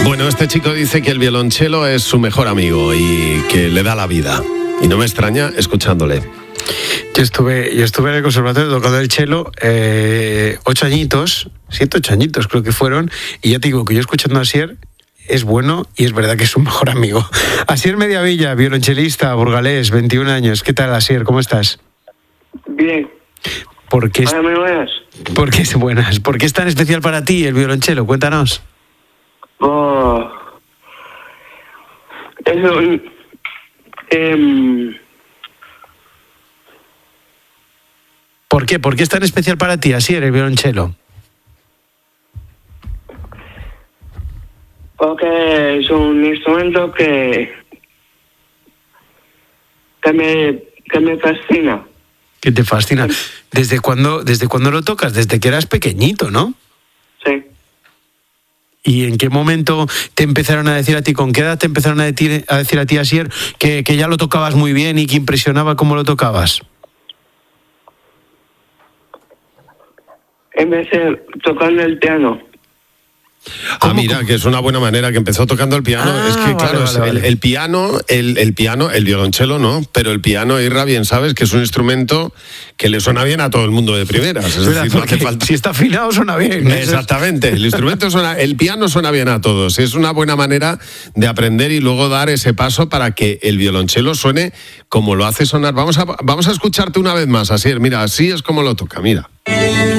Bueno, este chico dice que el violonchelo es su mejor amigo y que le da la vida. Y no me extraña escuchándole. Yo estuve en el conservatorio tocando el cello 8 añitos, 7, 8 añitos creo que fueron, y ya te digo que yo escuchando a Asier es bueno y es verdad que es su mejor amigo. Asier Mediavilla, violonchelista, burgalés, 21 años. ¿Qué tal, Asier? ¿Cómo estás? Bien. ¿Por qué Hola, muy buenas. buenas? ¿Por qué es tan especial para ti el violonchelo? Cuéntanos. ¿Por qué? ¿Por qué es tan especial para ti, Asier, el violonchelo? Porque es un instrumento que me fascina. ¿Qué te fascina? ¿Desde cuándo lo tocas? Desde que eras pequeñito, ¿no? Sí. ¿Y en qué momento te empezaron a decir a ti, con qué edad te empezaron a decir a ti, Asier, que ya lo tocabas muy bien y que impresionaba cómo lo tocabas? Empecé tocando el piano. Mira, que es una buena manera, que empezó tocando el piano. Es que, claro, vale. El piano, el violonchelo no, pero el piano, Irra, bien sabes que es un instrumento que le suena bien a todo el mundo de primeras. Es decir, no hace falta... Si está afinado, suena bien. Exactamente, el piano suena bien a todos. Es una buena manera de aprender y luego dar ese paso para que el violonchelo suene como lo hace sonar. Vamos a escucharte una vez más, Asier. Mira, así es como lo toca, mira.